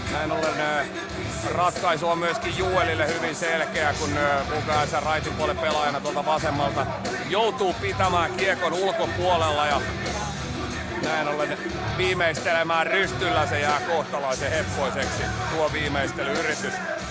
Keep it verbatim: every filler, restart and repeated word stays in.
Näin ollen äh, ratkaisu on myöskin Juelille hyvin selkeä, kun äh, Bukaansa raitin puolen pelaajana tuolta vasemmalta joutuu pitämään kiekon ulkopuolella ja näin ollen viimeistelemään rystyllä se jää kohtalaisen heppoiseksi tuo viimeistelyyritys.